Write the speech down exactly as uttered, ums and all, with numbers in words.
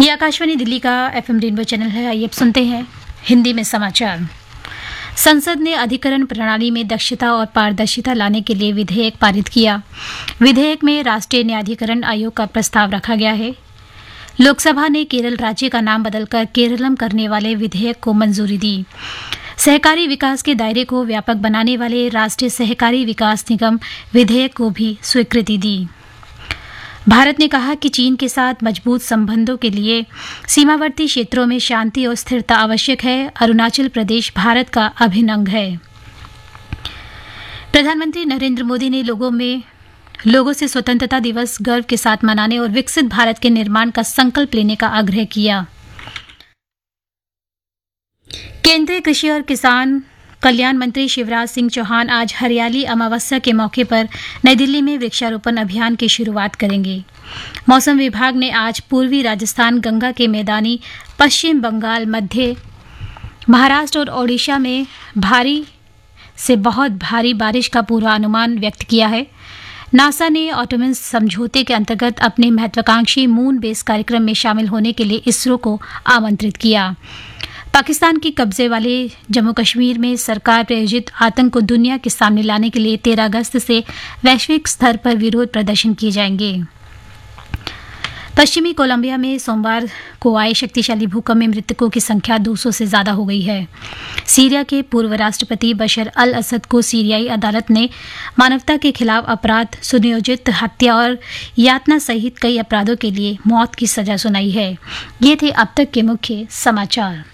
ये आकाशवाणी दिल्ली का FM rainbow channel है। आइए अब सुनते हैं हिंदी में समाचार। संसद ने अधिकरण प्रणाली में दक्षता और पारदर्शिता लाने के लिए विधेयक पारित किया। विधेयक में राष्ट्रीय न्यायाधिकरण आयोग का प्रस्ताव रखा गया है। लोकसभा ने केरल राज्य का नाम बदलकर केरलम करने वाले विधेयक को मंजूरी दी। सहकारी विकास के दायरे को व्यापक बनाने वाले राष्ट्रीय सहकारी विकास निगम विधेयक को भी स्वीकृति दी। भारत ने कहा कि चीन के साथ मजबूत संबंधों के लिए सीमावर्ती क्षेत्रों में शांति और स्थिरता आवश्यक है। अरुणाचल प्रदेश भारत का अभिन्न अंग है। प्रधानमंत्री नरेंद्र मोदी ने लोगों में लोगों से स्वतंत्रता दिवस गर्व के साथ मनाने और विकसित भारत के निर्माण का संकल्प लेने का आग्रह किया। केंद्रीय कृषि और किसान कल्याण मंत्री शिवराज सिंह चौहान आज हरियाली अमावस्या के मौके पर नई दिल्ली में वृक्षारोपण अभियान की शुरुआत करेंगे। मौसम विभाग ने आज पूर्वी राजस्थान, गंगा के मैदानी पश्चिम बंगाल, मध्य महाराष्ट्र और ओडिशा में भारी से बहुत भारी बारिश का पूर्वानुमान व्यक्त किया है। नासा ने ऑटोमिन्स समझौते के अंतर्गत अपने महत्वाकांक्षी मून बेस कार्यक्रम में शामिल होने के लिए इसरो को आमंत्रित किया। पाकिस्तान के कब्जे वाले जम्मू कश्मीर में सरकार प्रायोजित आतंक को दुनिया के सामने लाने के लिए तेरह अगस्त से वैश्विक स्तर पर विरोध प्रदर्शन किए जाएंगे। पश्चिमी कोलंबिया में सोमवार को आए शक्तिशाली भूकंप में मृतकों की संख्या दो सौ से ज्यादा हो गई है। सीरिया के पूर्व राष्ट्रपति बशर अल असद को सीरियाई अदालत ने मानवता के खिलाफ अपराध, सुनियोजित हत्या और यातना सहित कई अपराधों के लिए मौत की सजा सुनाई है। ये थे अब तक के मुख्य समाचार।